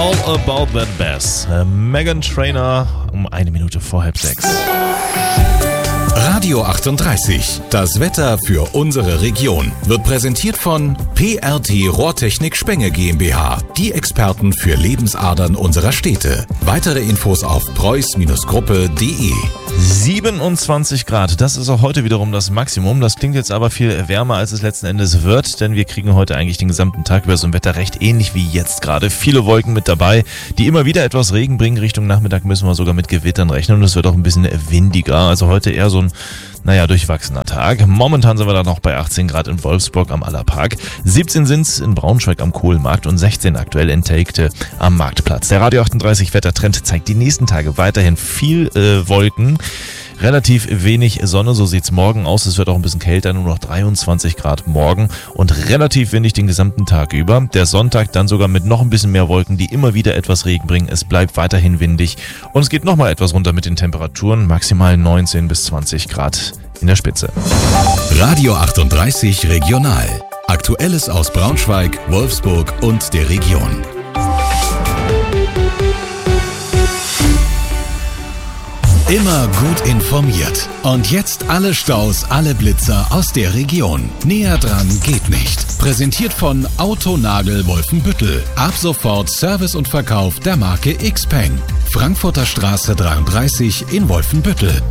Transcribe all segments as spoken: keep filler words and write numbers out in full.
All About That Bass. Meghan Trainor um eine Minute vor halb sechs. Radio achtunddreißig, das Wetter für unsere Region, wird präsentiert von P R T Rohrtechnik Spenge GmbH, die Experten für Lebensadern unserer Städte. Weitere Infos auf preuß Gruppe punkt de. siebenundzwanzig Grad, das ist auch heute wiederum das Maximum. Das klingt jetzt aber viel wärmer, als es letzten Endes wird, denn wir kriegen heute eigentlich den gesamten Tag über so ein Wetter recht ähnlich wie jetzt gerade. Viele Wolken mit dabei, die immer wieder etwas Regen bringen. Richtung Nachmittag müssen wir sogar mit Gewittern rechnen und es wird auch ein bisschen windiger. Also heute eher so ein, naja, durchwachsener Tag. Momentan sind wir da noch bei achtzehn Grad in Wolfsburg am Allerpark, siebzehn sind es in Braunschweig am Kohlenmarkt und sechzehn aktuell in Telgte am Marktplatz. Der Radio achtunddreißig Wettertrend zeigt die nächsten Tage weiterhin viel äh, Wolken. Relativ wenig Sonne, so sieht's morgen aus. Es wird auch ein bisschen kälter, nur noch dreiundzwanzig Grad morgen und relativ windig den gesamten Tag über. Der Sonntag dann sogar mit noch ein bisschen mehr Wolken, die immer wieder etwas Regen bringen. Es bleibt weiterhin windig und es geht nochmal etwas runter mit den Temperaturen. Maximal neunzehn bis zwanzig Grad in der Spitze. Radio achtunddreißig Regional. Aktuelles aus Braunschweig, Wolfsburg und der Region. Immer gut informiert. Und jetzt alle Staus, alle Blitzer aus der Region. Näher dran geht nicht. Präsentiert von Autonagel Wolfenbüttel. Ab sofort Service und Verkauf der Marke Xpeng. Frankfurter Straße dreiunddreißig in Wolfenbüttel.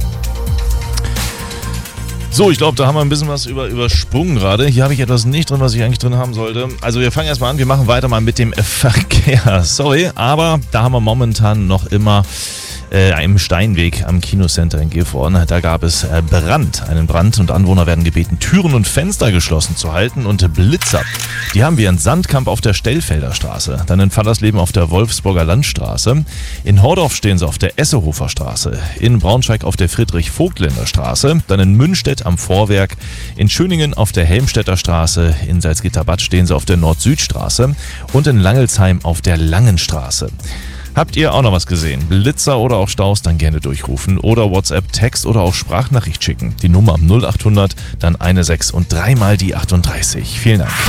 So, ich glaube, da haben wir ein bisschen was über, übersprungen gerade. Hier habe ich etwas nicht drin, was ich eigentlich drin haben sollte. Also wir fangen erstmal an, wir machen weiter mal mit dem Verkehr. Sorry, aber da haben wir momentan noch immer äh, im Steinweg am Kinocenter in Gifhorn. Da gab es äh, Brand, einen Brand und Anwohner werden gebeten, Türen und Fenster geschlossen zu halten und Blitzer. Die haben wir in Sandkamp auf der Stellfelder Straße, dann in Fallersleben auf der Wolfsburger Landstraße, in Hordorf stehen sie auf der Essehofer Straße, in Braunschweig auf der Friedrich-Vogtländer Straße, dann in Münstedt am Vorwerk, in Schöningen auf der Helmstedter Straße, in Salzgitter-Bad stehen sie auf der Nord-Süd-Straße und in Langelsheim auf der Langenstraße. Habt ihr auch noch was gesehen? Blitzer oder auch Staus, dann gerne durchrufen oder WhatsApp, Text oder auch Sprachnachricht schicken. Die Nummer null achthundert, dann sechzehn und dreimal die achtunddreißig. Vielen Dank.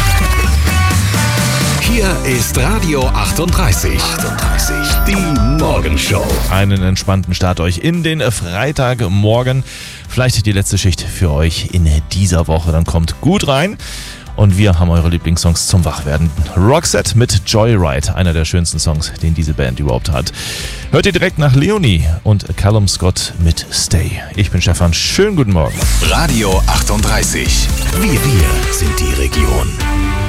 Hier ist Radio achtunddreißig. achtunddreißig, die Morgenshow. Einen entspannten Start euch in den Freitagmorgen. Vielleicht die letzte Schicht für euch in dieser Woche. Dann kommt gut rein. Und wir haben eure Lieblingssongs zum Wachwerden. Roxette mit Joyride, einer der schönsten Songs, den diese Band überhaupt hat. Hört ihr direkt nach Leonie und Callum Scott mit Stay. Ich bin Stefan, schönen guten Morgen. Radio achtunddreißig, wir, wir sind die Region.